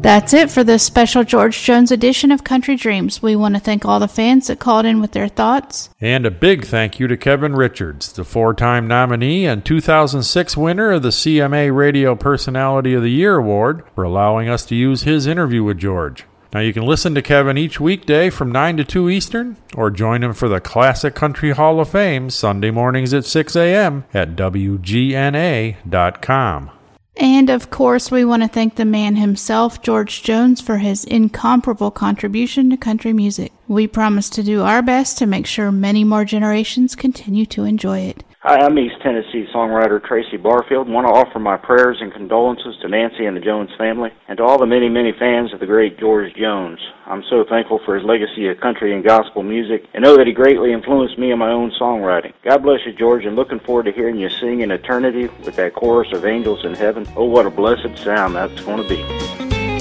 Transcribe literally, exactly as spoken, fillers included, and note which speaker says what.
Speaker 1: That's it for this special George Jones edition of Country Dreams. We want to thank all the fans that called in with their thoughts.
Speaker 2: And a big thank you to Kevin Richards, the four-time nominee and two thousand six winner of the C M A Radio Personality of the Year Award, for allowing us to use his interview with George. Now you can listen to Kevin each weekday from nine to two Eastern, or join him for the Classic Country Hall of Fame Sunday mornings at six a.m. at W G N A dot com.
Speaker 1: And, of course, we want to thank the man himself, George Jones, for his incomparable contribution to country music. We promise to do our best to make sure many more generations continue to enjoy it.
Speaker 3: Hi, I'm East Tennessee songwriter Tracy Barfield. I want to offer my prayers and condolences to Nancy and the Jones family, and to all the many, many fans of the great George Jones. I'm so thankful for his legacy of country and gospel music, and know that he greatly influenced me in my own songwriting. God bless you, George, and looking forward to hearing you sing in eternity with that chorus of angels in heaven. Oh, what a blessed sound that's going to be.